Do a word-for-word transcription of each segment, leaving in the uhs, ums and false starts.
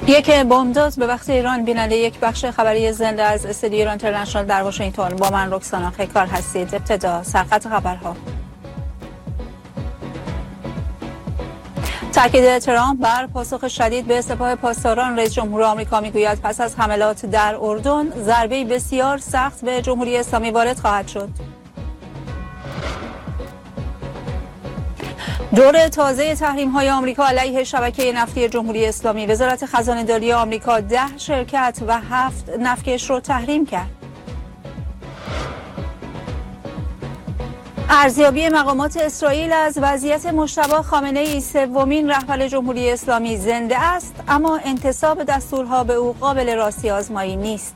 یک بمبداز به وقت ایران. بیننده یک بخش خبری زنده از استودیو ایران اینترنشنال در واشنگتن. با من رکسانا خیکار هستید. ابتدا سرخط خبرها. تاکید ترامپ بر پاسخ شدید به سپاه پاسداران. رئیس جمهور آمریکا میگوید پس از حملات در اردن ضربه بسیار سخت به جمهوری اسلامی وارد خواهد شد. دور تازه تحریم‌های آمریکا علیه شبکه نفتی جمهوری اسلامی. وزارت خزانه‌داری آمریکا ده شرکت و هفت نفتکش رو تحریم کرد. ارزیابی مقامات اسرائیل از وضعیت مجتبی خامنه‌ای. سومین رهبر جمهوری اسلامی زنده است اما انتساب دستورها به او قابل راستی آزمایی نیست.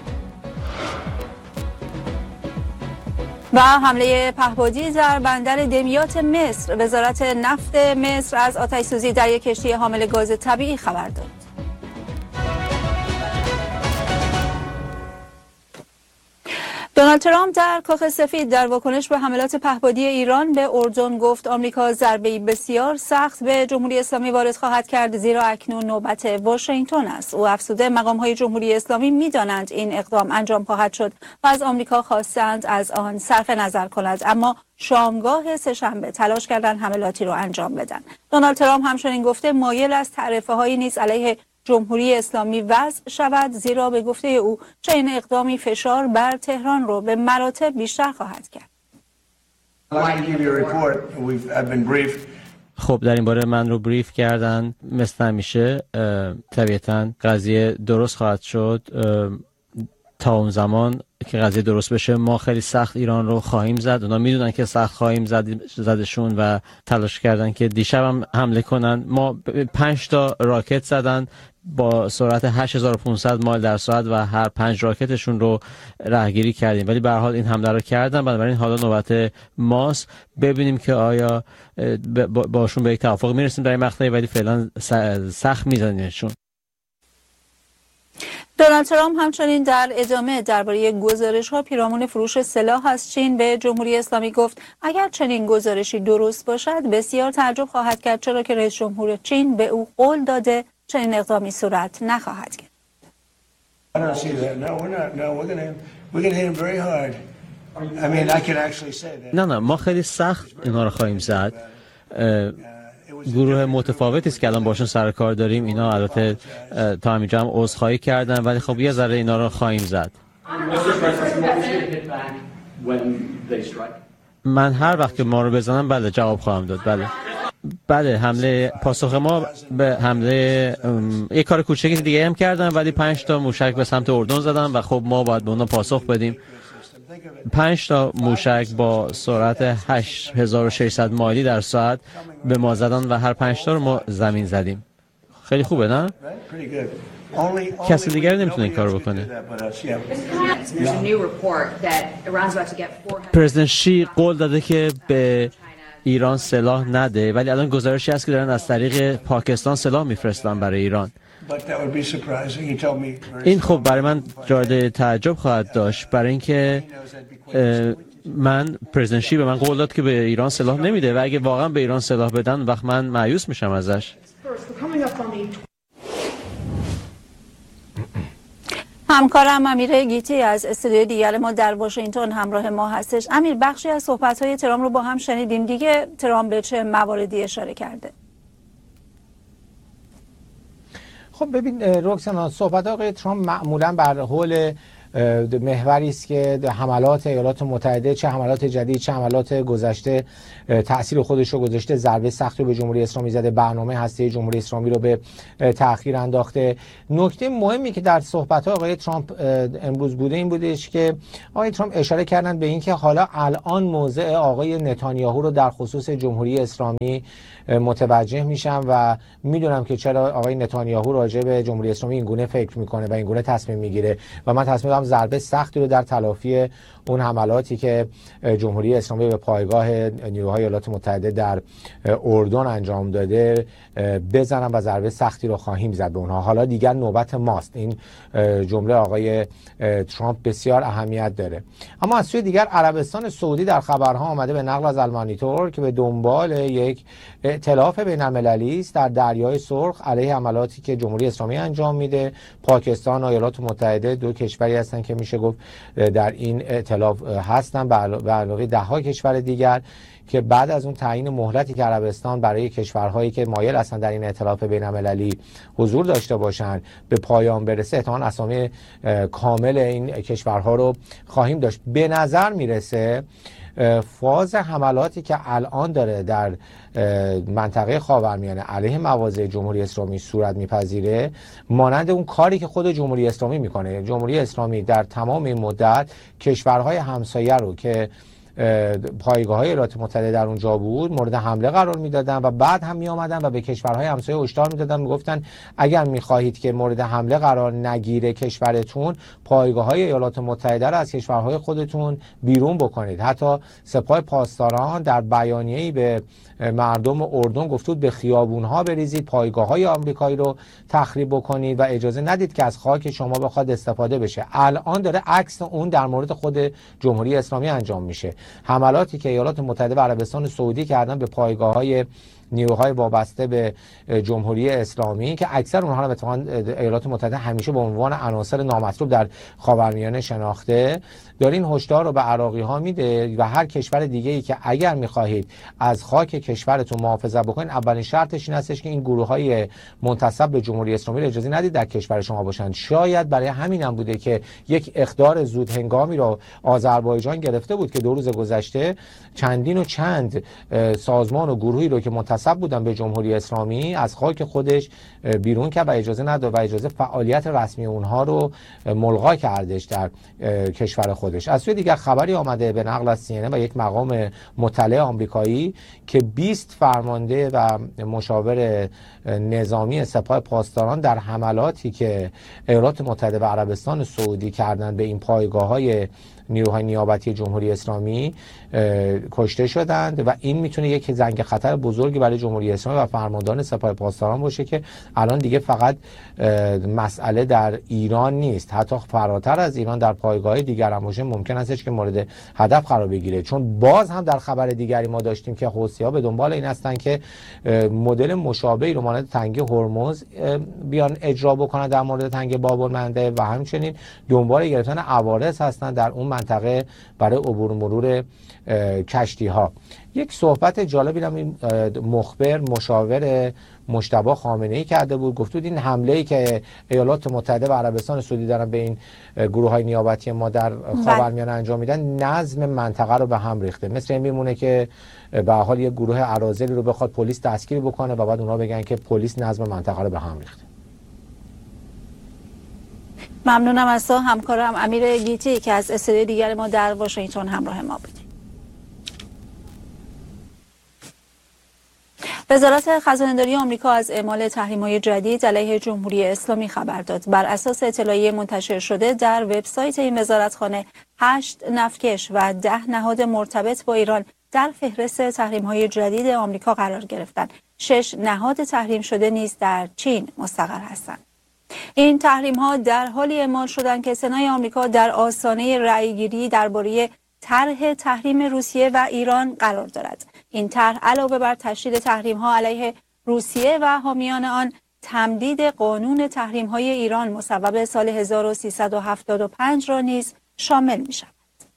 و حمله پهپادی در بندر دمیات مصر. وزارت نفت مصر از آتش‌سوزی در یک کشتی حامل گاز طبیعی خبر داد. دونالد ترامپ در کاخ سفید در واکنش به حملات پهپادی ایران به اردن گفت آمریکا ضربه‌ای بسیار سخت به جمهوری اسلامی وارد خواهد کرد زیرا اکنون نوبت واشنگتن است. او افزوده مقام‌های جمهوری اسلامی می‌دانند این اقدام انجام خواهد شد و از آمریکا خواستند از آن صرف نظر کند، اما شامگاه سه‌شنبه تلاش کردند حملاتی را انجام بدن. دونالد ترامپ همچنین گفته مایل است تعرفه‌هایی نیز علیه جمهوری اسلامی وضع شود زیرا به گفته او چنین اقدامی فشار بر تهران رو به مراتب بیشتر خواهد کرد. خب در این باره من رو بریف کردن. مثل همیشه طبیعتاً قضیه درست خواهد شد. تا اون زمان که قضیه درست بشه ما خیلی سخت ایران رو خواهیم زد. اونا میدونن که سخت خواهیم زد زدشون و تلاش کردن که دیشب هم حمله کنن. ما پنج تا راکت زدن با سرعت هشت هزار و پانصد مایل در ساعت و هر پنج راکتشون رو رهگیری کردیم، ولی به هر حال این حمله رو کردن. بنابراین حالا نوبت ماست ببینیم که آیا باشون به یک توافق میرسیم در این مقطعی، ولی فعلا سخت میزنیمشون. دونالد ترامپ همچنین در ادامه درباره گزارش‌ها پیرامون فروش سلاح از چین به جمهوری اسلامی گفت اگر چنین گزارشی درست باشد بسیار تعجب خواهد کرد چرا که رئیس جمهور چین به او قول داده چنین اقدامی صورت نخواهد گرفت. نه نه ما خیلی سخت اینا رو خواهیم زد. گروه متفاوتی است که الان باشون سر کار داریم. اینا البته تا همینجا هم عذرخواهی کردن ولی خب یه ذره اینا رو خواهیم زد. من هر وقت که ما رو بزنم بله جواب خواهم داد. بله بله حمله پاسخ ما به حمله یک کار کوچکی دیگه هم کردن ولی پنج تا موشک به سمت اردن زدن و خب ما باید به اونا پاسخ بدیم. پنج تا موشک با سرعت هشت هزار و ششصد مایلی در ساعت به ما زدن و هر پنج تا رو ما زمین زدیم. خیلی خوبه نه؟ کسی دیگری نمیتونه این کارو بکنه. پرزیدنت شی قول داده که به ایران سلاح نده ولی الان گزارشی هست که دارن از طریق پاکستان سلاح میفرستن برای ایران. این خب برای من جای تعجب خواهد داشت برای اینکه من پرزیدنت شی به من قول داد که به ایران سلاح نمیده و اگه واقعا به ایران سلاح بدن وقت من مایوس میشم ازش. همکارم امیر گیتی از استودیو دیگر ما در واشنگتن همراه ما هستش. امیر بخشی از صحبت‌های ترامپ رو با هم شنیدیم دیگه. ترامپ به چه مواردی اشاره کرده؟ خب ببین رکسانا صحبت آقای ترامپ معمولا بر حول محوری است که حملات ایالات متحده چه حملات جدید چه حملات گذشته تأثیر خودش رو گذاشته، ضربه سختی به جمهوری اسلامی زده، برنامه هسته جمهوری اسلامی رو به تأخیر انداخته. نکته مهمی که در صحبت‌های آقای ترامپ امروز بوده این بودش که آقای ترامپ اشاره کردن به اینکه حالا الان موضع آقای نتانیاهو رو در خصوص جمهوری اسلامی متوجه میشم و میدونم که چرا آقای نتانیاهو راجع به جمهوری اسلامی این گونه فکر میکنه و این گونه تصمیم میگیره و من تصمیم دارم ضربه سختی رو در تلافی اون حملاتی که جمهوری اسلامی به پایگاه نیروهای ایالات متحده در اردن انجام داده بزنن و ضربه سختی رو خواهیم زد به اونها. حالا دیگر نوبت ماست. این جمله آقای ترامپ بسیار اهمیت داره. اما از سوی دیگر عربستان سعودی در خبرها آمده به نقل از المانیتور که به دنبال یک ائتلاف بین‌المللی است در دریای سرخ علیه حملاتی که جمهوری اسلامی انجام میده. پاکستان و ایالات متحده دو کشوری هستند که میشه گفت در این ائتلاف هستن به علاوه ده ها کشور دیگر که بعد از اون تعیین مهلتی که عربستان برای کشورهایی که مایل هستند در این ائتلاف بین‌المللی حضور داشته باشند به پایان برسه، احتمالاً اسامی کامل این کشورها رو خواهیم داشت. به نظر میرسه فاز حملاتی که الان داره در منطقه خاورمیانه علیه مواضع جمهوری اسلامی صورت میپذیره مانند اون کاری که خود جمهوری اسلامی میکنه. جمهوری اسلامی در تمام این مدت کشورهای همسایه رو که پایگاه‌های ایالات متحده در اونجا بود مورد حمله قرار میدادن و بعد هم میآمدن و به کشورهای همسایه هشدار میدادن، میگفتن اگر میخواهید که مورد حمله قرار نگیره کشورتون، پایگاه‌های ایالات متحده رو از کشورهای خودتون بیرون بکنید. حتی سپاه پاسداران در بیانیه‌ای به مردم اردن گفتود به خیابون‌ها بریزید، پایگاه‌های آمریکایی رو تخریب بکنید و اجازه ندید که از خاک شما بخواد استفاده بشه. الان داره عکس اون در مورد خود جمهوری اسلامی انجام میشه. حملاتی که ایالات متحده و عربستان سعودی کردن به پایگاه‌های نیروهای وابسته به جمهوری اسلامی که اکثر اونها رو اتفاقاً ایالات متحده همیشه به عنوان عناصر نامطلوب در خاورمیانه شناخته، دارین هشدار رو به عراقی‌ها میده و هر کشور دیگه‌ای که اگر می‌خواهید از خاک کشورتون محافظت بکنید، اولین شرطش این هستش که این گروه‌های منتسب به جمهوری اسلامی رو اجازه ندید در کشور شما باشند. شاید برای همین هم بوده که یک اخطار زود هنگامی رو آذربایجان گرفته بود که دو روز گذشته چندین و چند سازمان و گروهی رو که منتسب بودن به جمهوری اسلامی از خاک خودش بیرون کرد و اجازه نداد و اجازه فعالیت رسمی اونها رو ملغا کردش در کشور خودش. از سوی دیگر خبری آمده به نقل از سی ان ان و یک مقام مطلع آمریکایی که بیست فرمانده و مشاور نظامی سپاه پاسداران در حملاتی که ایالات متحده و عربستان سعودی کردند به این پایگاه‌های نیروهای نیابتی جمهوری اسلامی کشته شدند و این میتونه یک زنگ خطر بزرگی برای جمهوری اسلامی و فرماندهان سپاه پاسداران باشه که الان دیگه فقط مسئله در ایران نیست، حتی فراتر از ایران در پایگاه دیگر هم باشه ممکن است که مورد هدف قرار بگیره. چون باز هم در خبر دیگری ما داشتیم که حوثی‌ها به دنبال این هستن که مدل مشابهی رو مانند تنگه هرمز بیان اجرا بکنن در مورد تنگه باب‌المندب و همچنین دنبال گرفتن عوارض هستن در اون منطقه برای عبور مرور کشتی ها. یک صحبت جالبی هم این مخبر مشاور مجتبی خامنه‌ای کرده بود، گفت بود این حمله‌ای که ایالات متحده و عربستان سعودی دارن به این گروه‌های نیابتی ما در خاورمیانه انجام میدن نظم منطقه رو به هم ریخته. مثل این میمونه که به حال یک گروه اراذلی رو بخواد پلیس دستگیر بکنه و بعد اونها بگن که پلیس نظم منطقه رو به هم ریخته. ممنونم از تو همکارم امیر گیتی که از استودیوی دیگر ما در واشنگتن همراه ما بودی. وزارت خزانه‌داری آمریکا از اعمال تحریم‌های جدید علیه جمهوری اسلامی خبر داد. بر اساس اطلاعیه منتشر شده در وبسایت این وزارتخانه هشت نفتکش و ده نهاد مرتبط با ایران در فهرست تحریم‌های جدید آمریکا قرار گرفتند. شش نهاد تحریم شده نیز در چین مستقر هستند. این تحریم‌ها در حالی اعمال شدند که سنای آمریکا در آستانه رأی‌گیری درباره طرح تحریم روسیه و ایران قرار دارد. این طرح علاوه بر تشدید تحریم‌ها علیه روسیه و حامیان آن، تمدید قانون تحریم‌های ایران مصوب سال هزار و سیصد و هفتاد و پنج را نیز شامل می‌شود.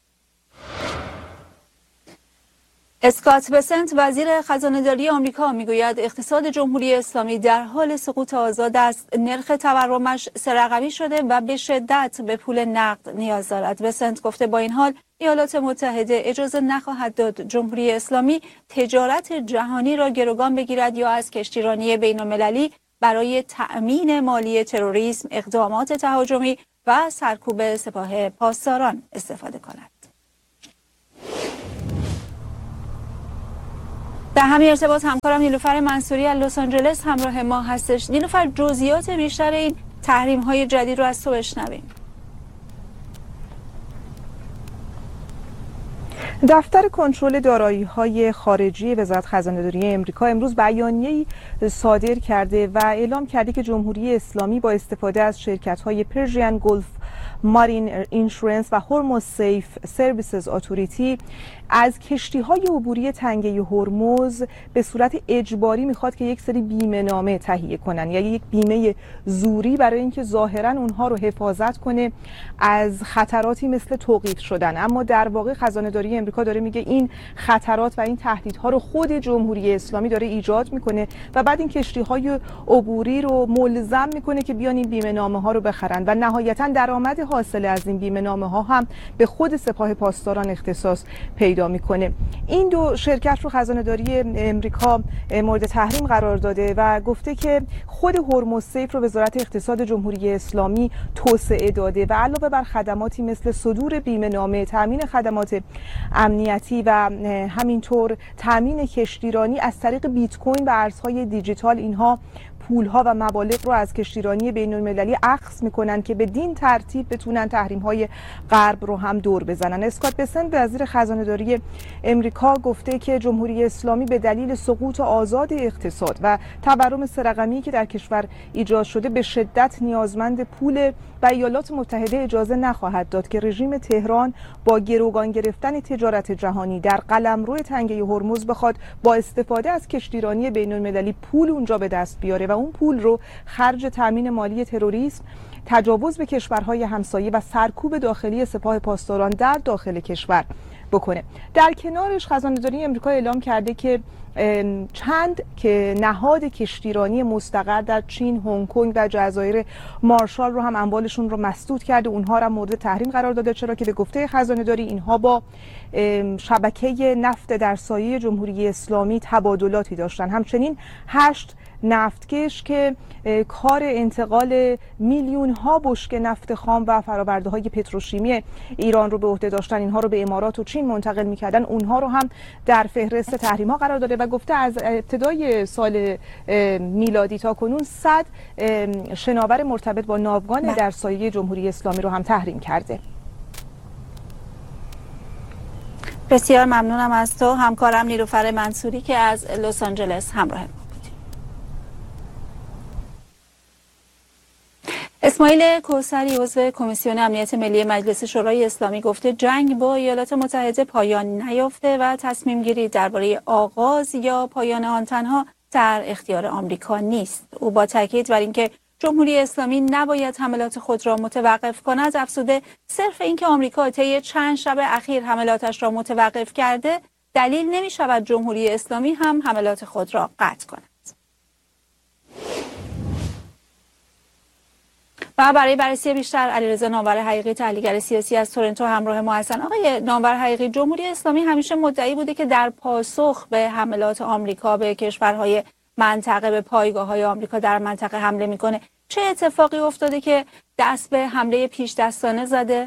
اسکات بسنت وزیر خزانه‌داری آمریکا میگوید اقتصاد جمهوری اسلامی در حال سقوط آزاد است، نرخ تورمش سه رقمی شده و به شدت به پول نقد نیاز دارد. بسنت گفته با این حال ایالات متحده اجازه نخواهد داد جمهوری اسلامی تجارت جهانی را گروگان بگیرد یا از کشتیرانی بین‌المللی برای تأمین مالی تروریسم، اقدامات تهاجمی و سرکوب سپاه پاسداران استفاده کند. در همین ارتباط همکارم نیلوفر منصوری از لس آنجلس همراه ما هستش. نیلوفر، جزئیات بیشتر این تحریم های جدید رو از تو بشنویم. دفتر کنترل دارایی‌های خارجی وزارت خزانه‌داری امریکا امروز بیانیه‌ای صادر کرده و اعلام کرده که جمهوری اسلامی با استفاده از شرکت‌های پرژین گلف مارین اینشورنس و هرمز سیف سرویسز اتوریتی از کشتی‌های عبوری تنگه هرمز به صورت اجباری میخواد که یک سری بیمه نامه تهیه کنن، یعنی یک بیمه زوری برای اینکه ظاهراً اونها رو حفاظت کنه از خطراتی مثل توقیف شدن. اما در واقع خزانه‌داری امریکا داره میگه این خطرات و این تهدیدها رو خود جمهوری اسلامی داره ایجاد میکنه و بعد این کشتی‌های عبوری رو ملزم میکنه که بیان این بیمه نامه ها رو بخرن و نهایتاً درآمد حاصل از این بیمه نامه ها هم به خود سپاه پاسداران اختصاص پیدا میکنه. این دو شرکت رو خزانه‌داری امریکا مورد تحریم قرار داده و گفته که خود هرمز سیف رو وزارت اقتصاد جمهوری اسلامی توسعه داده و علاوه بر خدماتی مثل صدور بیمه نامه، تامین خدمات امنیتی و همینطور تامین کشتیرانی از طریق بیت کوین و ارزهای دیجیتال، اینها پولها و مبالغ رو از کشتیرانی بین المللی اخذ میکنن که بدین ترتیب بتونن تحریم های غرب رو هم دور بزنن. اسکات بسنت وزیر خزانه‌داری امریکا گفته که جمهوری اسلامی به دلیل سقوط آزاد اقتصاد و تورم سه رقمی که در کشور ایجاد شده به شدت نیازمند پول و ایالات متحده اجازه نخواهد داد که رژیم تهران با گروگان گرفتن تجارت جهانی در قلمرو تنگه هرمز بخواد با استفاده از کشتیرانی بین المللی پول اونجا به دست بیاره و اون پول رو خرج تامین مالی تروریسم، تجاوز به کشورهای همسایه و سرکوب داخلی سپاه پاسداران در داخل کشور بکنه. در کنارش خزانه‌داری امریکا اعلام کرده که چند که نهاد کشتیرانی مستقر در چین، هنگ کنگ و جزایر مارشال رو هم اموالشون رو مسدود کرده، اونها رو مورد تحریم قرار داده، چرا که به گفته خزانه‌داری اینها با شبکه نفت در سایه جمهوری اسلامی تبادلاتی داشتن. همچنین هشت نفتکش که کار انتقال میلیون ها بشکه نفت خام و فرآورده های پتروشیمی ایران رو به عهده داشتن، اینها رو به امارات و چین منتقل می‌کردن، اونها رو هم در فهرست تحریم ها قرار داده و گفته از ابتدای سال میلادی تا کنون صد شناور مرتبط با ناوگان در سایه جمهوری اسلامی رو هم تحریم کرده. بسیار ممنونم از تو همکارم نیلوفر منصوری که از لس آنجلس همراه ما. اسماعیل کوثری عضو کمیسیون امنیت ملی مجلس شورای اسلامی گفته جنگ با ایالات متحده پایان نیافته و تصمیم گیری درباره آغاز یا پایان آن تنها در اختیار آمریکا نیست. او با تاکید بر اینکه جمهوری اسلامی نباید حملات خود را متوقف کند افزوده صرف اینکه آمریکا طی چند شب اخیر حملاتش را متوقف کرده دلیل نمی شود جمهوری اسلامی هم حملات خود را قطع کند. و برای بررسی بیشتر علیرضا نامور حقیقی تحلیلگر سیاسی از تورنتو همراه ما هستند. آقای نامور حقیقی، جمهوری اسلامی همیشه مدعی بوده که در پاسخ به حملات آمریکا به کشورهای منطقه، به پایگاه‌های آمریکا در منطقه حمله میکنه. چه اتفاقی افتاده که دست به حمله پیش دستانه زده؟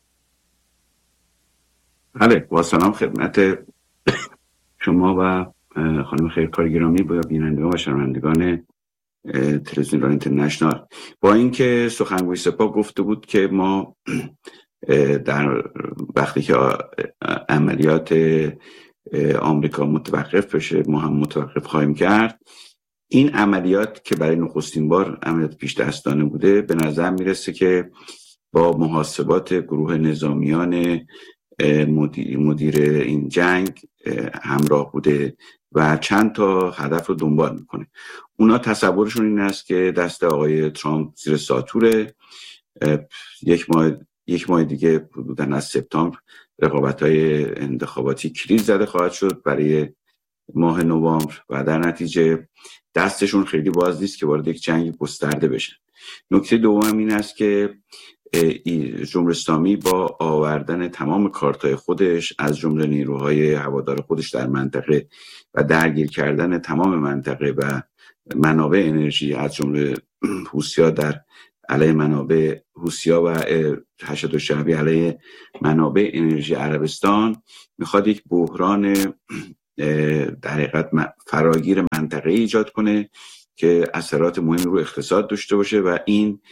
بله، با سلام خدمت شما و خانم خیرکار گرامی و بینندگان و شنوندگان تلویزیون ایران اینترنشنال. با اینکه سخنگوی سپاه گفته بود که ما در وقتی که عملیات آمریکا متوقف بشه ما هم متوقف خواهیم کرد، این عملیات که برای نخستین بار عملیات پیش دستانه بوده به نظر میرسه که با محاسبات گروه نظامیان مدیر, مدیر این جنگ همراه بوده و چند تا هدف رو دنبال میکنه. اونا تصورشون این است که دست آقای ترامپ زیر ساتوره، یک ماه یک ماه دیگه حدوداً از سپتامبر رقابت‌های انتخاباتی کلید زده خواهد شد برای ماه نوامبر و در نتیجه دستشون خیلی باز نیست که وارد یک جنگ گسترده بشن. نکته دوم این است که جمهوری اسلامی با آوردن تمام کارتای خودش از جمله نیروهای هوادار خودش در منطقه و درگیر کردن تمام منطقه و منابع انرژی از جمله حوثی‌ها در علیه منابع حوثی‌ها و حشد الشعبی علیه منابع انرژی عربستان میخواد یک بحران در حقیقت فراگیر منطقه ایجاد کنه که اثرات مهمی رو اقتصاد داشته باشه و این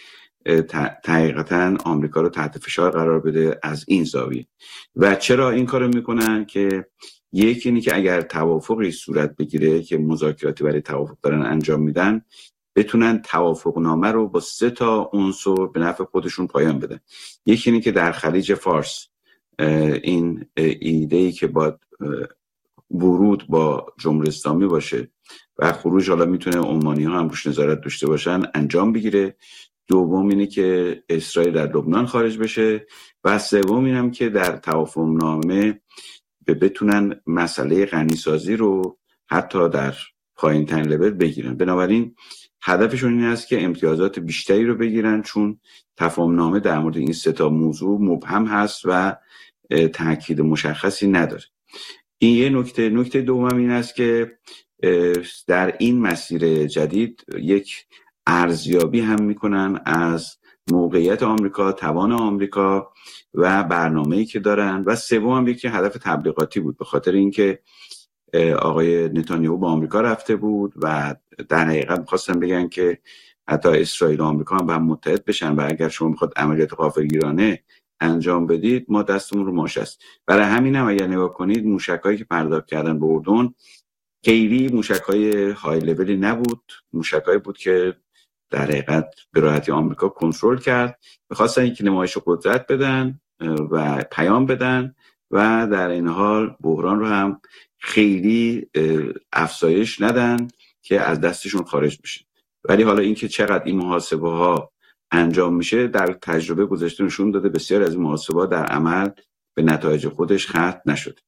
حقیقتا آمریکا رو تحت فشار قرار بده از این زاویه. و چرا این کارو میکنن؟ که یکی اینی که اگر توافقی صورت بگیره که مذاکراتی برای توافق دارن انجام میدن، بتونن توافقنامه رو با سه تا عنصر به نفع خودشون پایان بدن. یکی اینی که در خلیج فارس این ایده‌ای که با ورود با جمهوری اسلامی باشه و خروج، حالا میتونه عمانی ها هم روش نظارت داشته باشن، انجام بگیره. دوم اینه که اسرائیل در لبنان خارج بشه و سوم اینم که در توافقنامه بتونن مسئله غنیسازی رو حتی در پایین ترین لول بگیرن. بنابراین هدفشون این است که امتیازات بیشتری رو بگیرن، چون تفاهمنامه در مورد این سه تا موضوع مبهم هست و تاکید مشخصی نداره. این یه نکته. نکته دوم این است که در این مسیر جدید یک ارزیابی هم میکنن از موقعیت آمریکا، توان آمریکا و برنامه‌ای که دارن. و سوم هم یکی هدف تبلیغاتی بود، به خاطر اینکه آقای نتانیاهو با آمریکا رفته بود و در حقیقت می‌خواستن بگن که حتی اسرائیل و آمریکا هم با هم متحد بشن و اگر شما میخواد عملیات غافلگیرانه انجام بدید ما دستمون رو ماش است. برای همین هم اگر نگاه کنید موشکایی که پرداخت کردن به اردن خیلی موشکای های لولی نبود، موشکایی بود که در حقیقت به راحتی آمریکا کنترل کرد. می‌خواستن یک نمایش قدرت بدن و پیام بدن و در این حال بحران رو هم خیلی افزایش ندن که از دستشون خارج بشه. ولی حالا اینکه چقدر این محاسبه ها انجام میشه در تجربه گذشته نشون داده بسیار از این محاسبه ها در عمل به نتایج خودش ختم نشده.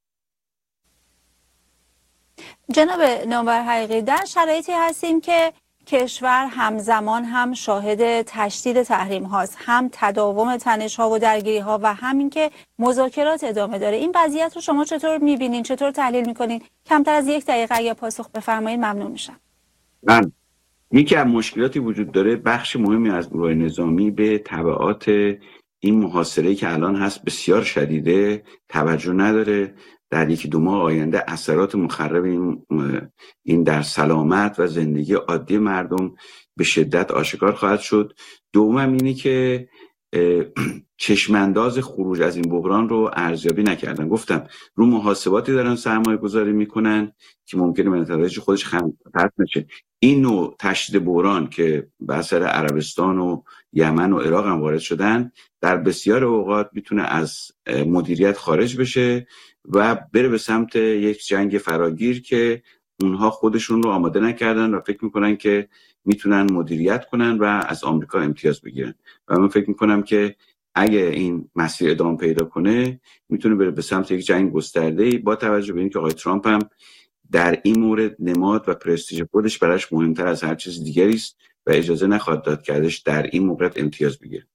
جناب نامور حقیقی، در شرایطی هستیم که کشور همزمان هم شاهد تشدید تحریم هاست، هم تداوم تنش ها و درگیری ها و همین که مذاکرات ادامه داره. این وضعیت رو شما چطور میبینین؟ چطور تحلیل میکنین؟ کمتر از یک دقیقه اگه پاسخ بفرمایید ممنون میشم. من یکی از مشکلاتی وجود داره، بخش مهمی از گروه نظامی به تبعات این محاصره که الان هست بسیار شدیده توجه نداره. در یکی دو ماه آینده اثرات مخرب این, این در سلامت و زندگی عادی مردم به شدت آشکار خواهد شد. دوم اینه که چشمانداز خروج از این بحران رو ارزیابی نکردن. گفتم رو محاسباتی دارن سرمایه گذاری میکنن که ممکنه به نتایج خودش خطر نشه. این نوع تشدید بحران که به اثر عربستان و یمن و عراق هم وارد شدن در بسیار اوقات میتونه از مدیریت خارج بشه و بره به سمت یک جنگ فراگیر که اونها خودشون رو آماده نکردن و فکر میکنن که میتونن مدیریت کنن و از آمریکا امتیاز بگیرن. و من فکر میکنم که اگه این مسیر ادامه پیدا کنه میتونه بره به سمت یک جنگ گسترده‌ای، با توجه به اینکه آقای ترامپ هم در این مورد نماد و پرستیژ خودش براش مهمتر از هر چیز دیگری است و اجازه نخواهد داد که ازش در این موقعیت امتیاز بگیره.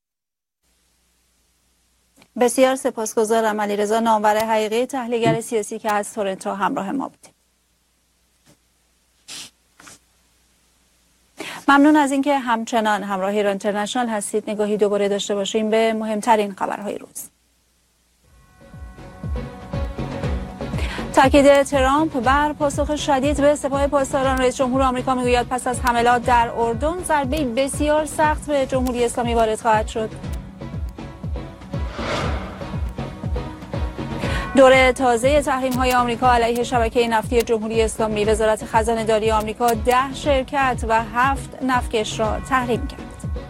بسیار سپاسگزارم. علیرضا نامور حقیقی، تحلیلگر سیاسی که از تورنتو همراه ما بودید. ممنون از اینکه همچنان همراه ایران اینترنشنال هستید. نگاهی دوباره داشته باشیم به مهمترین خبرهای روز. تاکید ترامپ بر پاسخ شدید به سپاه پاسداران. رئیس جمهور آمریکا میگوید پس از حملات در اردن ضربه بسیار سخت به جمهوری اسلامی وارد خواهد شد. دوره تازه تحریم‌های آمریکا علیه شبکه نفتی جمهوری اسلامی. وزارت خزانه‌داری آمریکا ده شرکت و هفت نفتکش را تحریم کرد.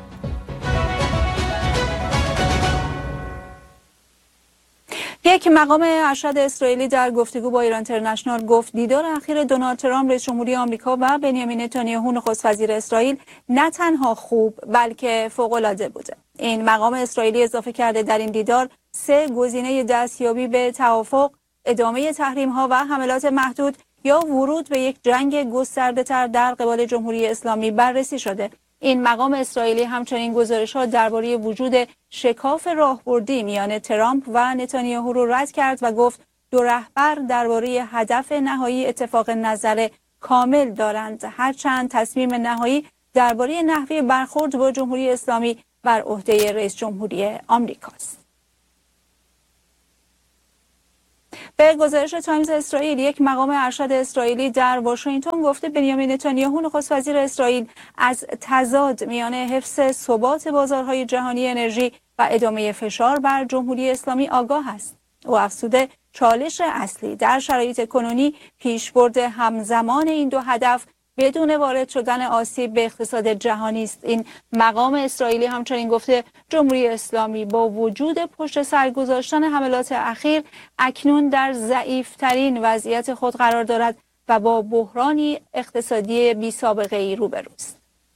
یک مقام ارشد اسرائیلی در گفتگو با ایران اینترنشنال گفت دیدار اخیر دونالد ترامپ رئیس جمهوری آمریکا و بنیامین نتانیاهو نخست وزیر اسرائیل نه تنها خوب بلکه فوق‌العاده بوده. این مقام اسرائیلی اضافه کرده در این دیدار سه گزینه دستیابی به توافق، ادامه تحریم‌ها و حملات محدود یا ورود به یک جنگ گسترده‌تر در قبال جمهوری اسلامی بررسی شده. این مقام اسرائیلی همچنین گزارش‌ها درباره وجود شکاف راهبردی میان ترامپ و نتانیاهو را رد کرد و گفت دو رهبر درباره هدف نهایی اتفاق نظر کامل دارند، هرچند تصمیم نهایی درباره نحوه برخورد با جمهوری اسلامی بر عهده رئیس جمهوری آمریکاست. به گزارش تایمز اسرائیل، یک مقام ارشد اسرائیلی در واشنگتن گفته بنیامین نتانیاهو نخست وزیر اسرائیل از تضاد میان حفظ ثبات بازارهای جهانی انرژی و ادامه فشار بر جمهوری اسلامی آگاه است. او افزوده چالش اصلی در شرایط کنونی پیشبرد همزمان این دو هدف بدون وارد شدن آسیب به اقتصاد جهانی است. این مقام اسرائیلی همچنین گفته جمهوری اسلامی با وجود پشت سر گذاشتن حملات اخیر اکنون در ضعیف‌ترین وضعیت خود قرار دارد و با بحرانی اقتصادی بی سابقه ای روبروست.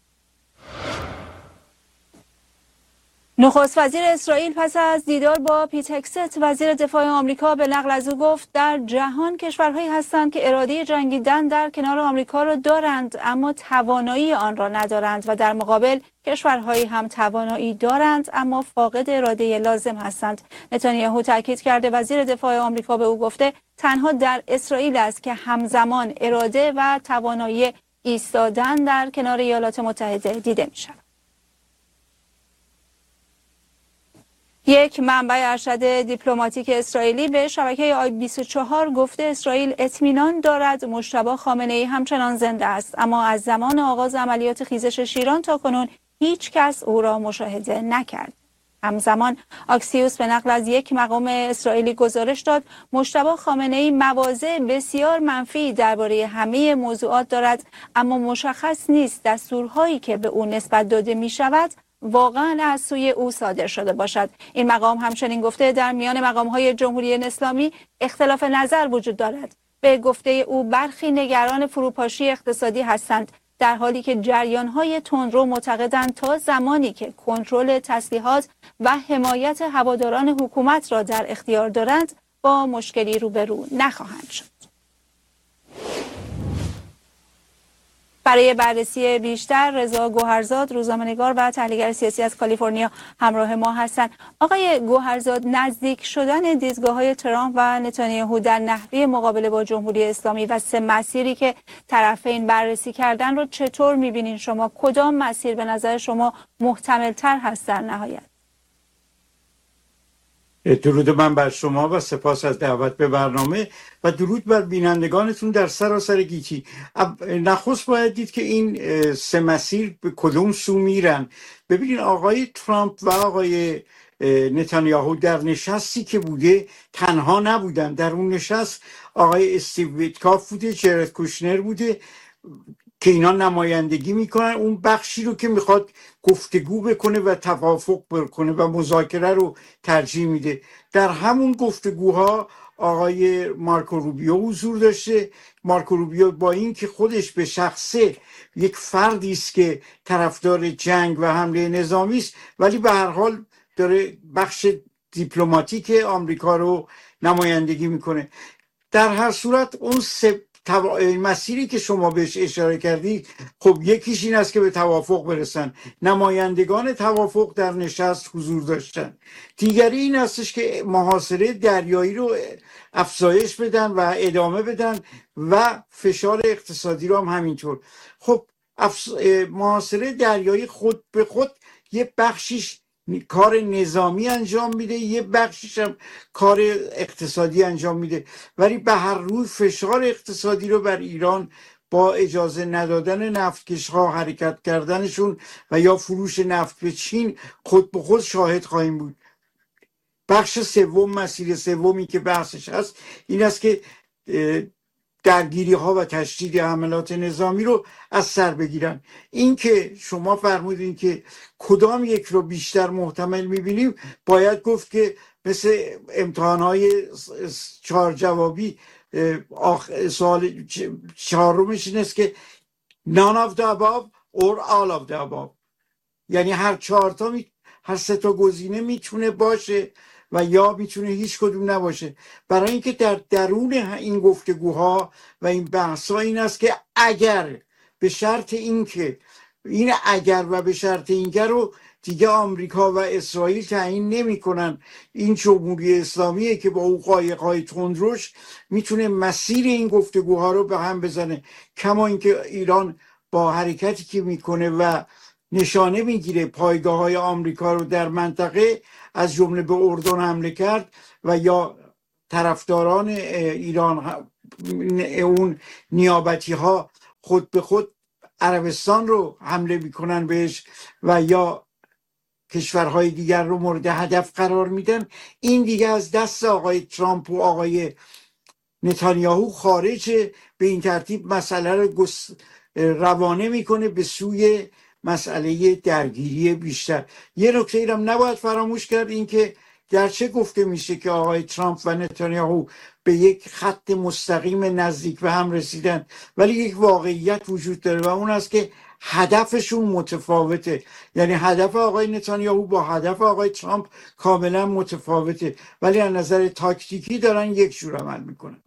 نخست وزیر اسرائیل پس از دیدار با پیت هگست وزیر دفاع آمریکا به نقل از او گفت در جهان کشورهایی هستند که اراده جنگیدن در کنار آمریکا را دارند اما توانایی آن را ندارند و در مقابل کشورهایی هم توانایی دارند اما فاقد اراده لازم هستند. نتانیاهو تاکید کرده وزیر دفاع آمریکا به او گفته تنها در اسرائیل است که همزمان اراده و توانایی ایستادن در کنار ایالات متحده دیده می شود. یک منبع ارشد دیپلماتیک اسرائیلی به شبکه آی بیست و چهار گفته اسرائیل اطمینان دارد مجتبی خامنه‌ای همچنان زنده است اما از زمان آغاز عملیات خیزش شیران تا کنون هیچ کس او را مشاهده نکرد. همزمان آکسیوس به نقل از یک مقام اسرائیلی گزارش داد مجتبی خامنه‌ای مواضع بسیار منفی درباره همه موضوعات دارد اما مشخص نیست دستورهایی که به او نسبت داده می شود واقعا از سوی او صادر شده باشد. این مقام همچنین گفته در میان مقام‌های جمهوری اسلامی اختلاف نظر وجود دارد. به گفته او برخی نگران فروپاشی اقتصادی هستند در حالی که جریان‌های تندرو معتقدند تا زمانی که کنترل تسلیحات و حمایت هواداران حکومت را در اختیار دارند با مشکلی روبرو نخواهند شد. برای بررسی بیشتر رضا گوهرزاد روزنامه‌نگار و تحلیلگر سیاسی از کالیفرنیا همراه ما هستند. آقای گوهرزاد، نزدیک شدن دیدگاه‌های ترامپ و نتانیاهو در نحوه مقابله با جمهوری اسلامی و سه مسیری که طرفین بررسی کردن رو چطور می‌بینین شما؟ کدام مسیر به نظر شما محتمل‌تر هست در نهایت؟ درود من بر شما و سپاس از دعوت به برنامه و درود بر بینندگانتون در سراسر گیتی. نخست باید دید که این سه مسیر به کدوم سو میرن. ببینید آقای ترامپ و آقای نتانیاهو در نشستی که بوده تنها نبودن. در اون نشست آقای استیو ویتکاف بوده، جرد کوشنر بوده که اینا نمایندگی میکنن اون بخشی رو که میخواد گفتگو بکنه و توافق بکنه و مذاکره رو ترجیح میده. در همون گفتگوها آقای مارکو روبیو حضور داشته. مارکو روبیو با این که خودش به شخصه یک فردی است که طرفدار جنگ و حمله نظامی است ولی به هر حال داره بخش دیپلماتیک آمریکا رو نمایندگی میکنه. در هر صورت اون سه مسیری که شما بهش اشاره کردی خب یکیش این است که به توافق برسن. نمایندگان توافق در نشست حضور داشتن. دیگری این استش که محاصره دریایی رو افزایش بدن و ادامه بدن و فشار اقتصادی رو هم همینطور. خب افز... محاصره دریایی خود به خود یه بخشیش کار نظامی انجام میده، یه بخشش هم کار اقتصادی انجام میده، ولی به هر روی فشار اقتصادی رو بر ایران با اجازه ندادن نفتکش‌ها حرکت کردنشون و یا فروش نفت به چین خود به خود شاهد خواهیم بود. بخش سوم، مسیر سومی که بحثش هست این است که درگیری ها و تشدید حملات نظامی رو از سر بگیرن. این که شما فرمودین که کدام یک رو بیشتر محتمل میبینیم، باید گفت که مثل امتحانهای چهار جوابی سوال چهارمش این است که none of the above or all of the above، یعنی هر چهار تا می... هر سه تا گزینه میتونه باشه و یا میتونه هیچ کدوم نباشه. برای اینکه در درون این گفتگوها و این بحثا این است که اگر به شرط اینکه این اگر و به شرط اینکه رو دیگه آمریکا و اسرائیل تعیین نمی‌کنن، این جمهوری اسلامیه که با اون قایق‌های تندروش میتونه مسیر این گفتگوها رو به هم بزنه. کما اینکه ایران با حرکتی که میکنه و نشانه میگیره پایگاه‌های آمریکا رو در منطقه از جمله به اردن حمله کرد و یا طرفداران ایران اون نیابتی ها خود به خود عربستان رو حمله میکنن بهش و یا کشورهای دیگر رو مورد هدف قرار میدن، این دیگه از دست آقای ترامپ و آقای نتانیاهو خارجه. به این ترتیب مسئله رو روانه میکنه به سوی مسئله درگیری بیشتر. یه نکته ای هم نباید فراموش کرد، این که گرچه گفته میشه که آقای ترامپ و نتانیاهو به یک خط مستقیم نزدیک به هم رسیدن، ولی یک واقعیت وجود داره و اون است که هدفشون متفاوته. یعنی هدف آقای نتانیاهو با هدف آقای ترامپ کاملا متفاوته، ولی از نظر تاکتیکی دارن یک جور عمل میکنن.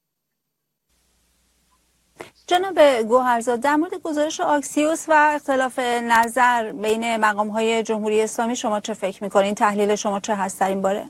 جناب گوهرزاد، در مورد گزارش آکسیوس و اختلاف نظر بین مقام‌های جمهوری اسلامی شما چه فکر می‌کنین؟ تحلیل شما چه هست در این باره؟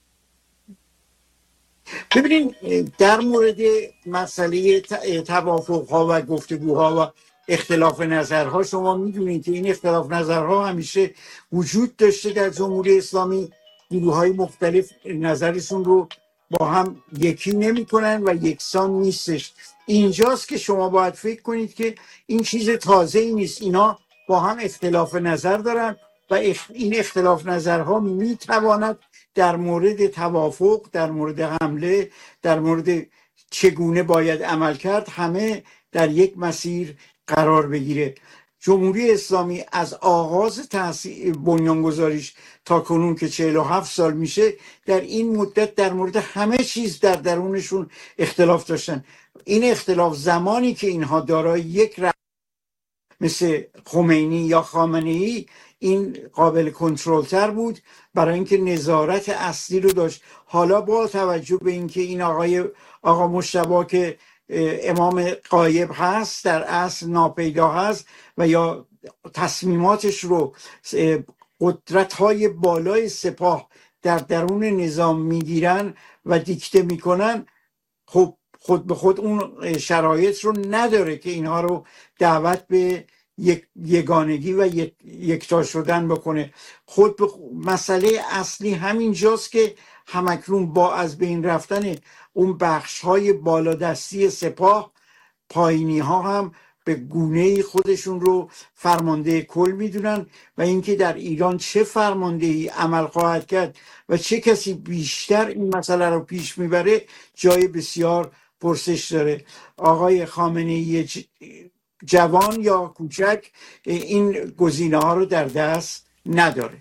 ببینید، در مورد مسئله توافق‌ها و گفتگوها و اختلاف نظرها شما می‌دونید که این اختلاف نظرها همیشه وجود داشته در جمهوری اسلامی. گروه‌های مختلف نظرشون رو با هم یکی نمی‌کنن و یکسان نیستش. اینجاست که شما باید فکر کنید که این چیز تازه‌ای نیست، اینا با هم اختلاف نظر دارن و این اختلاف نظرها میتواند در مورد توافق، در مورد حمله، در مورد چگونه باید عمل کرد، همه در یک مسیر قرار بگیره. جمهوری اسلامی از آغاز تأسیس بنیانگذاریش تا کنون که چهل و هفت سال میشه، در این مدت در مورد همه چیز در درونشون اختلاف داشتن. این اختلاف زمانی که اینها دارای یک رأی مثل خمینی یا خامنه‌ای، این قابل کنترل تر بود برای اینکه نظارت اصلی رو داشت. حالا با توجه به اینکه این آقای آقا مجتبی که امام غایب هست، در اصل ناپیدا هست و یا تصمیماتش رو قدرت‌های بالای سپاه در درون نظام میگیرن و دیکته میکنن، خب خود به خود اون شرایط رو نداره که اینها رو دعوت به یک یگانگی و یک یکتا شدن بکنه. خود به مسئله اصلی همین جاست که همکنون با از بین رفتن اون بخش‌های بالادستی سپاه، پایینی ها هم به گونه خودشون رو فرمانده کل میدونن و اینکه در ایران چه فرماندهی عمل خواهد کرد و چه کسی بیشتر این مسئله رو پیش میبره جای بسیار پرسش داره. آقای خامنه‌ای جوان یا کوچک این گزینه ها رو در دست نداره.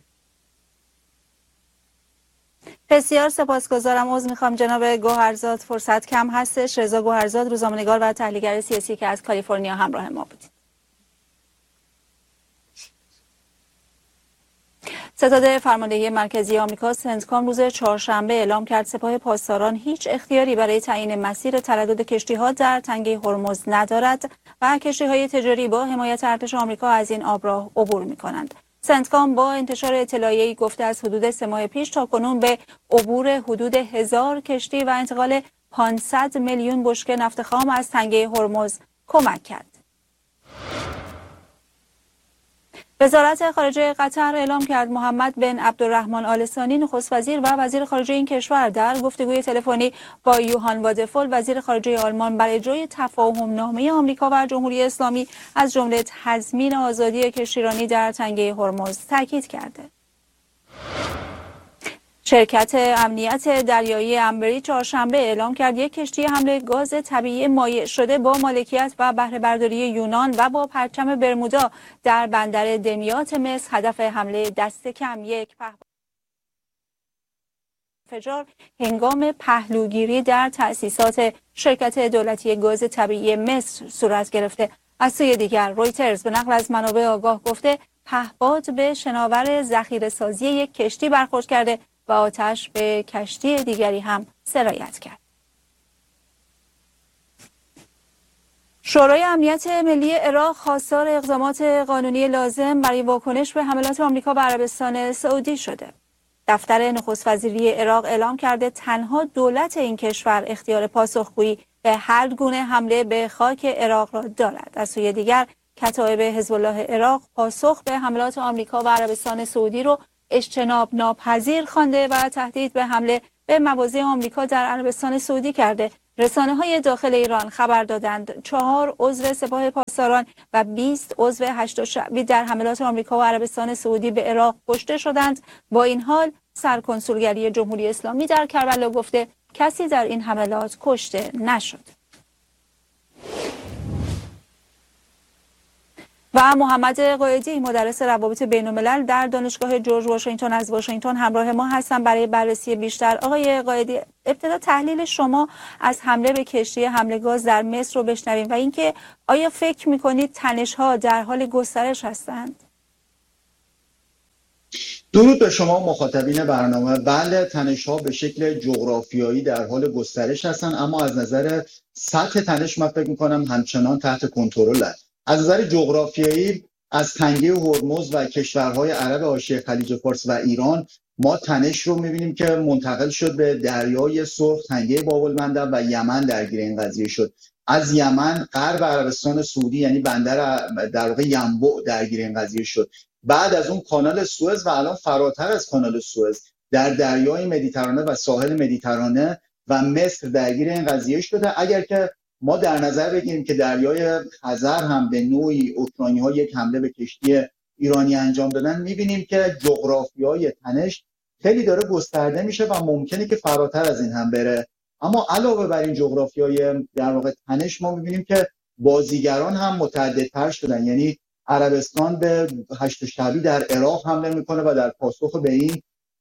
بسیار سپاسگزارم. عذر میخوام جناب گوهرزاد، فرصت کم هستش. رضا گوهرزاد، روزنامه‌نگار و تحلیلگر سیاسی که از کالیفرنیا همراه ما بودید. ستاد فرماندهی مرکزی آمریکا سنتکام روز چهارشنبه اعلام کرد سپاه پاسداران هیچ اختیاری برای تعیین مسیر تردد کشتی‌ها در تنگه هرمز ندارد و کشتی‌های تجاری با حمایت ارتش آمریکا از این آبراه عبور می‌کنند. سنتکام با انتشار اطلاعیه‌ای گفته از حدود سه ماه پیش تا کنون به عبور حدود هزار کشتی و انتقال پانصد میلیون بشکه نفت خام از تنگه هرمز کمک کرد. وزارت خارجه قطر اعلام کرد محمد بن عبدالرحمن آل ثانی نخست وزیر و وزیر خارجه این کشور در گفتگوی تلفنی با یوهان وادفول وزیر خارجه آلمان بر اجرای تفاهم نامه آمریکا و جمهوری اسلامی از جمله تضمین آزادی کشتیرانی در تنگه هرمز تاکید کرده. شرکت امنیت دریایی امبری چهارشنبه اعلام کرد یک کشتی حمل گاز طبیعی مایع شده با مالکیت و بهره برداری یونان و با پرچم برمودا در بندر دمیات مصر هدف حمله دست کم یک انفجار هنگام پهلوگیری در تأسیسات شرکت دولتی گاز طبیعی مصر صورت گرفته. از سوی دیگر رویترز به نقل از منابع آگاه گفته پهپاد به شناور ذخیره‌سازی یک کشتی برخورد کرده و آتش به کشتی دیگری هم سرایت کرد. شورای امنیت ملی عراق خواستار اقدامات قانونی لازم برای واکنش به حملات آمریکا به عربستان سعودی شده. دفتر نخست وزیری عراق اعلام کرده تنها دولت این کشور اختیار پاسخگویی به هر گونه حمله به خاک عراق را دارد. از سوی دیگر کتایب حزب الله عراق پاسخ به حملات آمریکا و عربستان سعودی را اجتناب ناپذیر خوانده و تهدید به حمله به مواضع آمریکا در عربستان سعودی کرده. رسانه‌های داخل ایران خبر دادند چهار عضو سپاه پاسداران و بیست عضو هشت شعبی در حملات آمریکا و عربستان سعودی به عراق کشته شدند. با این حال سرکنسولگری جمهوری اسلامی در کربلا گفته کسی در این حملات کشته نشد. و محمد قائدی مدرس روابط بین الملل در دانشگاه جورج واشنگتن از واشنگتن همراه ما هستن برای بررسی بیشتر. آقای قائدی، ابتدا تحلیل شما از حمله به کشتی حمله گاز در مصر رو بشنویم و اینکه آیا فکر می‌کنید تنش‌ها در حال گسترش هستند؟ درود به شما مخاطبین برنامه. بله، تنش‌ها به شکل جغرافیایی در حال گسترش هستند، اما از نظر سطح تنش من فکر می‌کنم همچنان تحت کنترل است. از نظر جغرافیایی از تنگه هرمز و کشورهای عرب حاشیه خلیج فارس و ایران ما تنش رو می‌بینیم که منتقل شد به دریای سرخ، تنگه باب‌المندب و یمن درگیر این قضیه شد. از یمن غرب عربستان سعودی یعنی بندر در واقع ینبع درگیر این قضیه شد. بعد از اون کانال سوئز و الان فراتر از کانال سوئز در دریای مدیترانه و ساحل مدیترانه و مصر درگیر این قضیه شده. اگر که ما در نظر بگیریم که دریای خزر هم به نوعی اوکراینی‌ها یک حمله به کشتی ایرانی انجام دادن، می‌بینیم که جغرافیای تنش خیلی داره گسترده میشه و ممکنه که فراتر از این هم بره. اما علاوه بر این جغرافیای در واقع تنش ما می‌بینیم که بازیگران هم متعددتر شدن. یعنی عربستان به هشت شعبی در عراق حمله میکنه و در پاسخ به این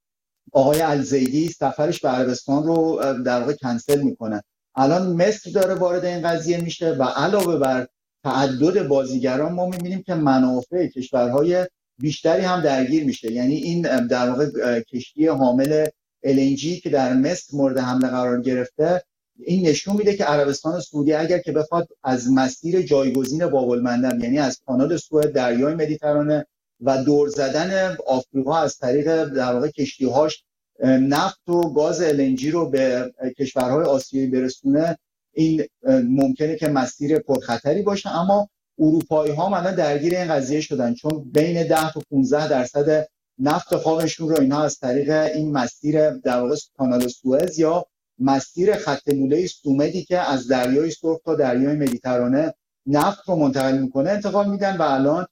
آقای الزیدی سفرش به عربستان رو در واقع کنسل میکنه. الان مصر داره وارد این قضیه میشه و علاوه بر تعدد بازیگران ما میبینیم که منافع کشورهای بیشتری هم درگیر میشه. یعنی این در واقع کشتی حامل ال ان جی که در مصر مورد حمله قرار گرفته، این نشون میده که عربستان سعودی اگر که بخواد از مسیر جایگزین باب‌المندب یعنی از کانال سوئد، دریای مدیترانه و دور زدن آفریقا از طریق در واقع کشتی‌هاش نفت و گاز ال ان جی رو به کشورهای آسیایی برسونه، این ممکنه که مسیر پرخطری باشه. اما اروپایی‌ها الان درگیر این قضیه شدن، چون بین ده تا پانزده درصد نفت خامشون رو اینها از طریق این مسیر در واقع کانال سوئز یا مسیر خط لوله سومدی که از دریای سرخ تا دریای مدیترانه نفت رو منتقل میکنه انتقال میدن و الان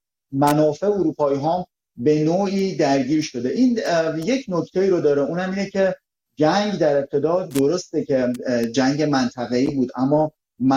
منافع اروپایی ها به نوعی درگیر شده. این یک نکته رو داره، اونم اینه که جنگ در ابتدا درسته که جنگ منطقه‌ای بود اما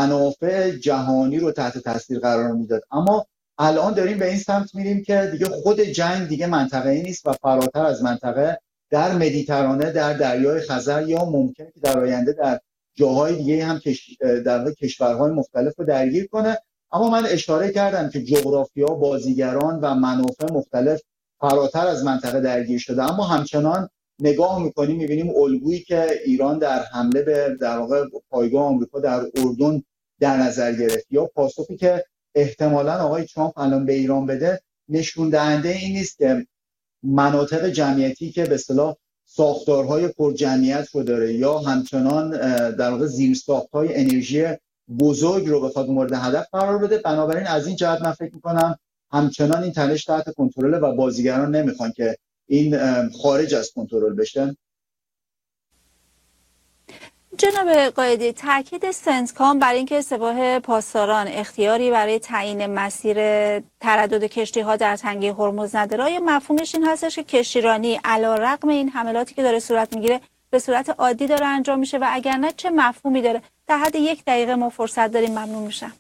منافع جهانی رو تحت تاثیر قرار میداد. اما الان داریم به این سمت میریم که دیگه خود جنگ دیگه منطقه‌ای نیست و فراتر از منطقه در مدیترانه، در دریای خزر یا ممکنه که در آینده در جاهای دیگه هم کش... در کشورهای مختلف رو درگیر کنه. اما من اشاره کردم که جغرافیا، بازیگران و منافع مختلف فراتر از منطقه درگیر شده، اما همچنان نگاه میکنیم میبینیم الگویی که ایران در حمله به در واقع پایگاه آمریکا در اردن در نظر گرفت یا پاسخی که احتمالاً آقای ترامپ الان به ایران بده نشون دهنده این نیست که مناطق جمعیتی که به اصطلاح ساختارهای پر جمعیت رو داره یا همچنان در واقع زیرساخت‌های انرژی بزرگ رو بخواد مورد هدف قرار بده. بنابراین از این جهت من فکر می‌کنم همچنان این تنش تحت کنترل و بازیگران نمیخوان که این خارج از کنترل بشه. جناب قائدی، تاکید سنتکام بر اینکه سپاه پاسداران اختیاری برای تعیین مسیر تردد کشتی‌ها در تنگه هرمز نداره، آیا مفهومش این هستش که کشتیرانی علی‌رغم این حملاتی که داره صورت میگیره به صورت عادی داره انجام میشه و اگر نه چه مفهومی داره؟ در حد یک دقیقه ما فرصت داریم، ممنون میشم.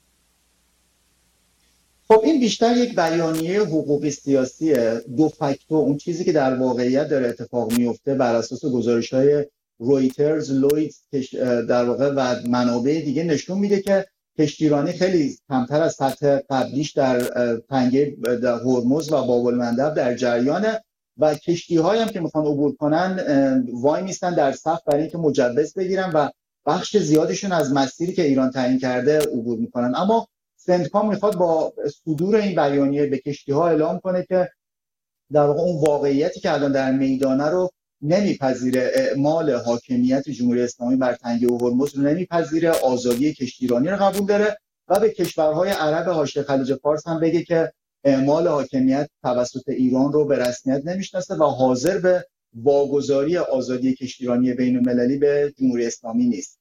خب این بیشتر یک بیانیه حقوقی سیاسیه دو فاکتو، اون چیزی که در واقعیت داره اتفاق میفته بر اساس گزارش‌های رویترز، لویدز در واقع و منابع دیگه نشون میده که کشتیرانی خیلی کمتر از سطح قبلیش در تنگه در هرمز و باب‌المندب در جریانه و کشتی‌هایی هم که میخوان عبور کنن وای میستن در صف برای اینکه مجوز بگیرن و بخش زیادشون از مسیری که ایران تعیین کرده عبور میکنن. اما سنتکام میخواد با صدور این بیانیه به کشتی‌ها اعلام کنه که در واقع اون واقعیتی که الان در میدانه رو نمیپذیره، اعمال حاکمیت جمهوری اسلامی بر تنگه هرمز رو نمیپذیره، آزادی کشتیرانی رو قبول داره و به کشورهای عرب حاشیه خلیج فارس هم بگه که اعمال حاکمیت توسط ایران رو به رسمیت نمیشناسه و حاضر به واگذاری آزادی کشتیرانی بین‌المللی به جمهوری اسلامی نیست.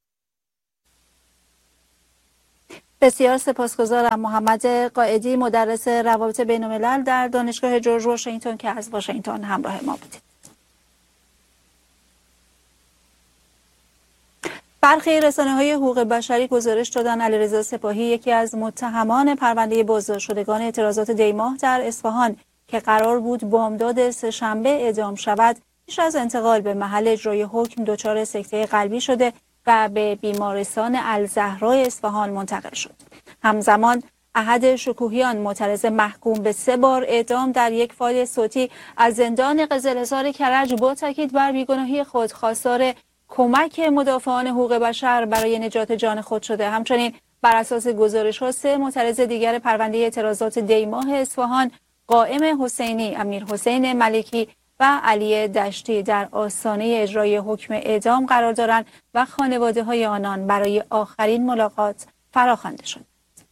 بسیار سپاسگزارم. محمد قائدی، مدرس روابط بین‌الملل در دانشگاه جورج واشنگتن که از واشنگتن همراه ما بودید. برخی رسانه‌های حقوق بشری گزارش دادن علیرضا سپاهی، یکی از متهمان پرونده بازداشتشدگان اعتراضات دیماه در اصفهان که قرار بود بامداد سه‌شنبه اعدام شود، پیش از انتقال به محل اجرای حکم دچار سکته قلبی شده و به بیمارستان الزهرا اصفهان منتقل شد. همزمان احد شکوهیان، معترض محکوم به سه بار اعدام، در یک فایل صوتی از زندان قزل‌حصار کرج با تاکید بر بیگناهی خود خواستار کمک مدافعان حقوق بشر برای نجات جان خود شده. همچنین بر اساس گزارش‌ها سه معترض دیگر پرونده اعتراضات دیماه اصفهان، قائم حسینی، امیر حسین ملکی و علی دشتی، در آستانه اجرای حکم اعدام قرار دارند و خانواده‌های آنان برای آخرین ملاقات فراخوانده شد.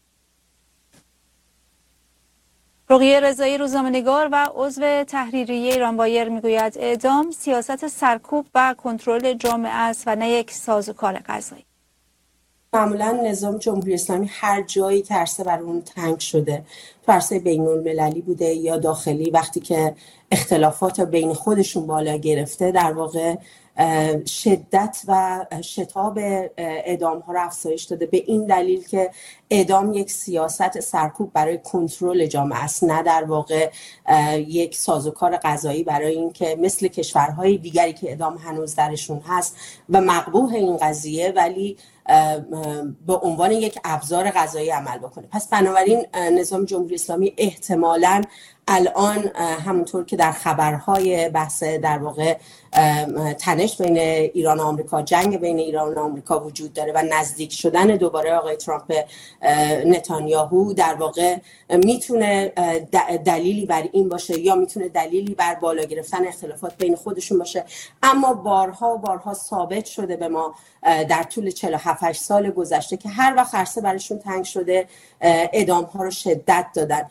رقیه رضایی، روزنامه‌نگار و عضو تحریریه ایرانوایر، میگوید اعدام سیاست سرکوب و کنترل جامعه است و نه یک سازوکار قضایی. معمولا نظام جمهوری اسلامی هر جایی که عرصه بر اون تنگ شده، تو عرصه بین‌المللی بوده یا داخلی، وقتی که اختلافات بین خودشون بالا گرفته، در واقع شدت و شتاب اعدام ها رو افزایش داده، به این دلیل که اعدام یک سیاست سرکوب برای کنترل جامعه است، نه در واقع یک سازوکار قضایی برای اینکه مثل کشورهای دیگری که اعدام هنوز درشون هست و مقبوح این قضیه، ولی به عنوان یک ابزار قضایی عمل بکنه. پس بنابراین نظام جمهوری اسلامی احتمالاً الان همونطور که در خبرهای بحث در واقع تنش بین ایران و آمریکا، جنگ بین ایران و آمریکا وجود داره و نزدیک شدن دوباره آقای ترامپ به نتانیاهو در واقع میتونه دلیلی بر این باشه یا میتونه دلیلی بر بالا گرفتن اختلافات بین خودشون باشه. اما بارها و بارها ثابت شده به ما در طول چهل و هفت سال گذشته که هر وقت عرصه براشون تنگ شده اعدام ها رو شدت دادن.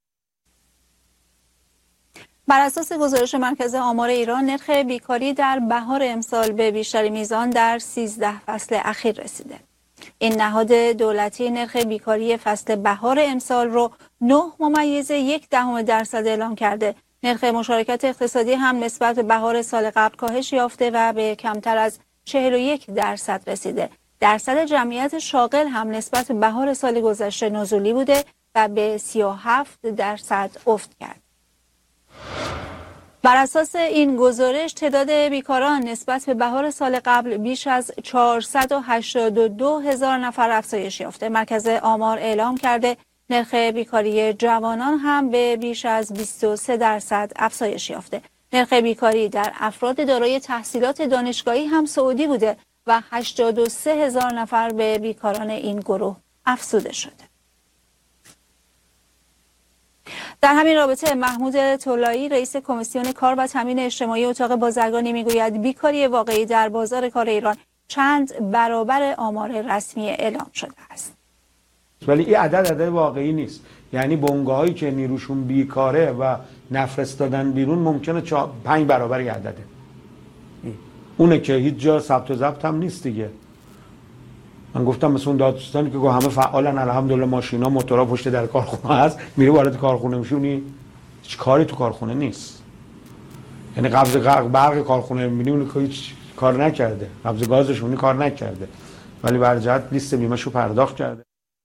بر اساس گزارش مرکز آمار ایران، نرخ بیکاری در بهار امسال به بیشترین میزان در سیزده فصل اخیر رسیده. این نهاد دولتی نرخ بیکاری فصل بهار امسال رو نه ممیز یک دهم درصد اعلام کرده. نرخ مشارکت اقتصادی هم نسبت به بهار سال قبل کاهش یافته و به کمتر از چهل و یک درصد رسیده. درصد جمعیت شاغل هم نسبت به بهار سال گذشته نزولی بوده و به سی و هفت درصد افت کرد. بر اساس این گزارش، تعداد بیکاران نسبت به بهار سال قبل بیش از چهارصد و هشتاد و دو هزار نفر افزایش یافته. مرکز آمار اعلام کرده نرخ بیکاری جوانان هم به بیش از بیست و سه درصد افزایش یافته. نرخ بیکاری در افراد دارای تحصیلات دانشگاهی هم صعودی بوده و هشتاد و سه هزار نفر به بیکاران این گروه افزوده شده. در همین رابطه محمود طلایی، رئیس کمیسیون کار و تامین اجتماعی اتاق بازرگانی، میگوید بیکاری واقعی در بازار کار ایران چند برابر آمار رسمی اعلام شده است. ولی این عدد عدد واقعی نیست. یعنی بنگاهایی که نیروشون بیکاره و نفرستادن بیرون ممکنه چا... پنج برابر یه عدده. اونه که هیچ جا ثبت و ضبط هم نیست دیگه. من گفتم مثلا اون دادستانی که همه فعالن، الحمدلله ماشینا موتورا پشت در کارخونه هست، میره وارد کارخونه میشه، اونی هیچ کاری تو کارخونه نیست. یعنی قبض برق کارخونه میبینی اون که هیچ کار نکرده، قبض گازش اونی کار نکرده، ولی بر جهت لیست بیمه‌شو پرداخت کرده.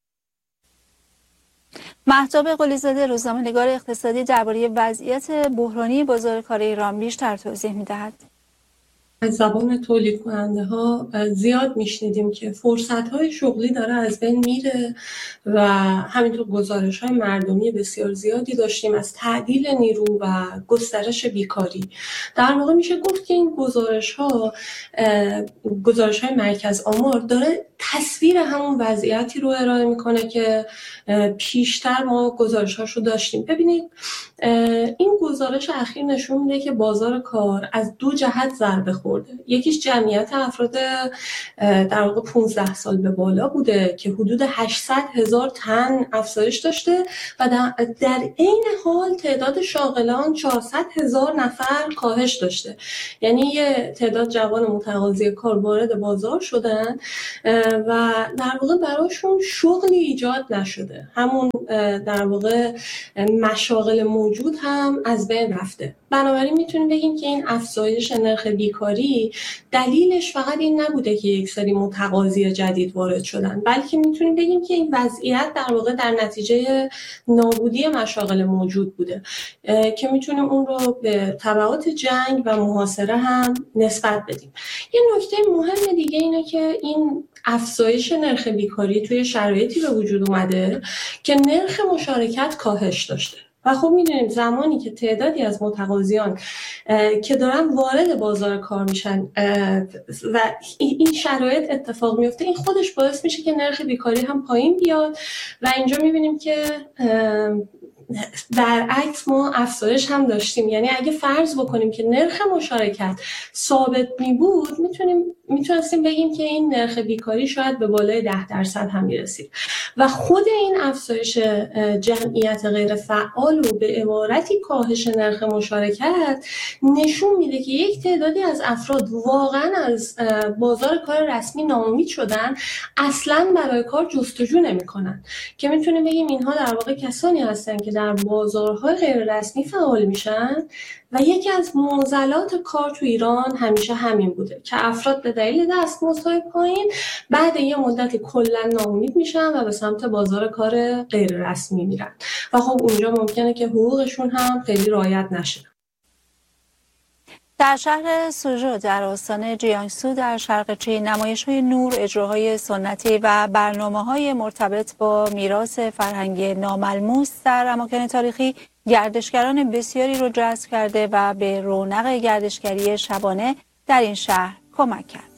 مهتاب قلیزاده، روزنامه‌نگار اقتصادی، درباره وضعیت بحرانی بازار کار ایران بیشتر توضیح می‌دهد. از زبان تولید کننده ها زیاد میشنیدیم که فرصت های شغلی داره از بین میره و همینطور گزارش های مردمی بسیار زیادی داشتیم از تعدیل نیرو و گسترش بیکاری. در واقع میشه گفت که این گزارش ها گزارش های مرکز آمار داره تصویر همون وضعیتی رو ارائه میکنه که پیشتر ما گزارش‌هاش رو داشتیم. ببینید این گزارش اخیر نشون میده که بازار کار از دو جهت ضربه خورده. یکیش جمعیت افراد در واقع پانزده سال به بالا بوده که حدود هشتصد هزار تن افزایش داشته و در عین حال تعداد شاغلان چهارصد هزار نفر کاهش داشته. یعنی یه تعداد جوان متقاضی کار وارد بازار شدن و در واقع براشون شغلی ایجاد نشده. همون در واقع مشاغل موجود هم از بین رفته. بنابراین میتونیم بگیم که این افزایش نرخ بیکاری دلیلش فقط این نبوده که یک سری متقاضی جدید وارد شدن، بلکه میتونیم بگیم که این وضعیت در واقع در نتیجه نابودی مشاغل موجود بوده که میتونیم اون رو به تبعات جنگ و محاصره هم نسبت بدیم. یه نکته مهم دیگه اینه که این افزایش نرخ بیکاری توی شرایطی به وجود اومده که نرخ مشارکت کاهش داشته و خب میدونیم زمانی که تعدادی از متقاضیان که دارن وارد بازار کار میشن و این شرایط اتفاق میفته، این خودش باعث میشه که نرخ بیکاری هم پایین بیاد و اینجا میبینیم که در عکس ما افزایش هم داشتیم. یعنی اگه فرض بکنیم که نرخ مشارکت ثابت می بود، میتونیم میتونستیم بگیم که این نرخ بیکاری شاید به بالای ده درصد هم میرسید و خود این افزایش جمعیت غیر فعال و به عبارتی کاهش نرخ مشارکت نشون میده که یک تعدادی از افراد واقعا از بازار کار رسمی ناامید شدن، اصلا برای کار جستجو نمیکنن، که میتونیم بگیم اینها در واقع کسانی هستن که در بازارهای غیر رسمی فعال میشن و یکی از معضلات کار تو ایران همیشه همین بوده که افراد به دلیل دستمزدهای پایین بعد یه مدتی کلا ناامید میشن و به سمت بازار کار غیر رسمی میرن و خب اونجا ممکنه که حقوقشون هم خیلی رعایت نشه. در شهر سوژو در استان جیانگسو در شرق چین نمایش‌های نور، اجراهای سنتی و برنامه‌های مرتبط با میراث فرهنگی ناملموس در اماکن تاریخی گردشگران بسیاری رو جذب کرده و به رونق گردشگری شبانه در این شهر کمک کرد.